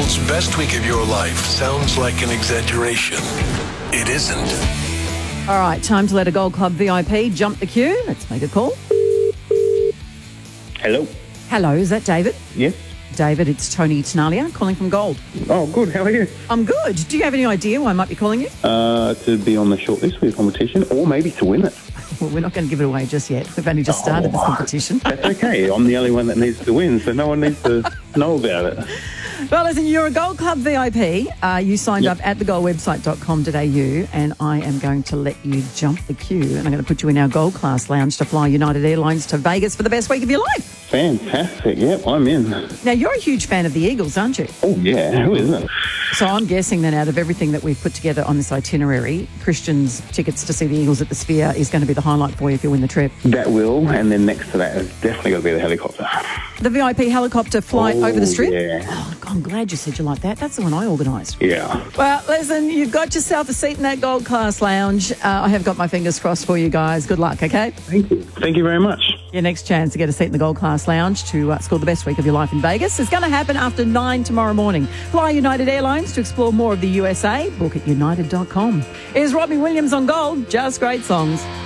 Gold's best week of your life sounds like an exaggeration. It isn't. All right, time to let a Gold Club VIP jump the queue. Let's make a call. Hello. Hello, is that David? Yes. David, it's Tony Tenalia calling from Gold. Oh, good. How are you? I'm good. Do you have any idea why I might be calling you? To be on the shortlist for your competition, or maybe to win it. Well, we're not going to give it away just yet. We've only just started this competition. That's okay. I'm the only one that needs to win, so no one needs to know about it. Well, listen, you're a Gold Club VIP. You signed up at thegoldwebsite.com.au, and I am going to let you jump the queue, and I'm going to put you in our Gold Class lounge to fly United Airlines to Vegas for the best week of your life. Fantastic. Yep, I'm in. Now, you're a huge fan of the Eagles, aren't you? Oh, yeah. Who isn't? So I'm guessing that out of everything that we've put together on this itinerary, Christian's tickets to see the Eagles at the Sphere is going to be the highlight for you if you win the trip. That will, and then next to that is definitely going to be the helicopter. The VIP helicopter flight over the strip? Yeah. Oh, I'm glad you said you like that. That's the one I organised. Yeah. Well, listen, you've got yourself a seat in that Gold Class lounge. I have got my fingers crossed for you guys. Good luck, okay? Thank you. Thank you very much. Your next chance to get a seat in the Gold Class lounge to score the best week of your life in Vegas is going to happen after 9 tomorrow morning. Fly United Airlines to explore more of the USA. Book at united.com. Here's Robbie Williams on Gold. Just great songs.